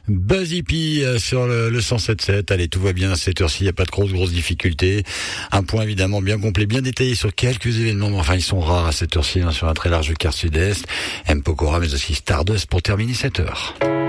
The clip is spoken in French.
Buzz Hippie sur le 107.7. Allez, tout va bien à cette heure-ci, il n'y a pas de grosses difficultés. Un point évidemment bien complet, bien détaillé sur quelques événements, mais enfin ils sont rares à cette heure-ci, sur un très large quart sud-est. M. Pokora, mais aussi Stardust pour terminer cette heure.